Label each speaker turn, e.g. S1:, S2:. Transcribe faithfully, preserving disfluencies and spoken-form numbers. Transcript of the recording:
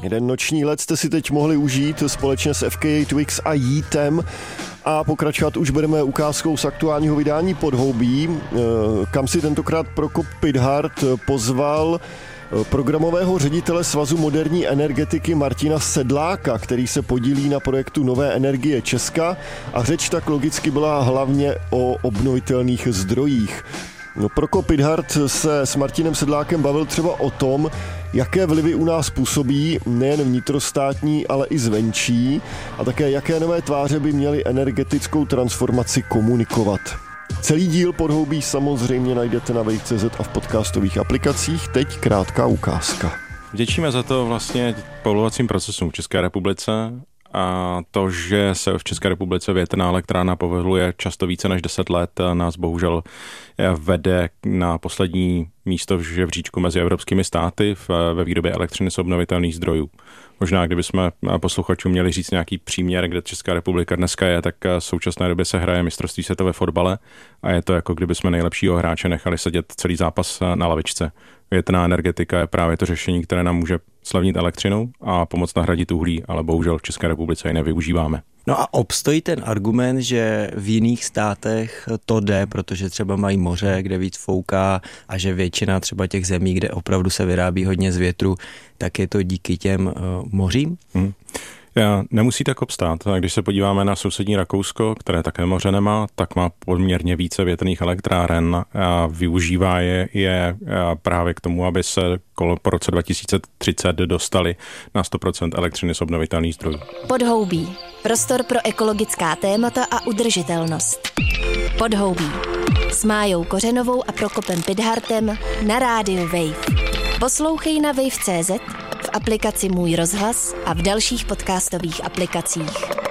S1: Jeden noční let jste si teď mohli užít společně s F K A Twigs a Yeatem a pokračovat už budeme ukázkou z aktuálního vydání Podhoubí, kam si tentokrát Prokop Pithart pozval programového ředitele Svazu moderní energetiky Martina Sedláka, který se podílí na projektu Nové energie Česka, a řeč tak logicky byla hlavně o obnovitelných zdrojích. No, Prokop Pithart se s Martinem Sedlákem bavil třeba o tom, jaké vlivy u nás působí, nejen vnitrostátní, ale i zvenčí, a také jaké nové tváře by měly energetickou transformaci komunikovat. Celý díl Podhoubí samozřejmě najdete na wave tečka cé zet a v podcastových aplikacích. Teď krátká ukázka.
S2: Vděčíme za to vlastně povolovacím procesům v České republice a to, že se v České republice větrná elektrárna povoluje často více než deset let, nás bohužel vede na poslední místo v žebříčku mezi evropskými státy ve výrobě elektřiny z obnovitelných zdrojů. Možná, kdybychom posluchačům měli říct nějaký příměr, kde Česká republika dneska je, tak v současné době se hraje mistrovství světa ve fotbale a je to jako kdybychom nejlepšího hráče nechali sedět celý zápas na lavičce. Větrná energetika je právě to řešení, které nám může slevnit elektřinu a pomoct nahradit uhlí, ale bohužel v České republice ji nevyužíváme.
S3: No a obstojí ten argument, že v jiných státech to jde, protože třeba mají moře, kde víc fouká, a že většina třeba těch zemí, kde opravdu se vyrábí hodně z větru, tak je to díky těm uh, mořím?
S2: Hmm. Já, nemusí tak obstát. Když se podíváme na sousední Rakousko, které také moře nemá, tak má poměrně více větrných elektráren a využívá je, je právě k tomu, aby se po roce dva tisíce třicet dostali na sto procent elektřiny z obnovitelných zdrojů.
S4: Podhoubí. Prostor pro ekologická témata a udržitelnost. Podhoubí. S Májou Kořenovou a Prokopem Pithartem na rádiu Wave. Poslouchej na wave tečka cé zet, v aplikaci Můj rozhlas a v dalších podcastových aplikacích.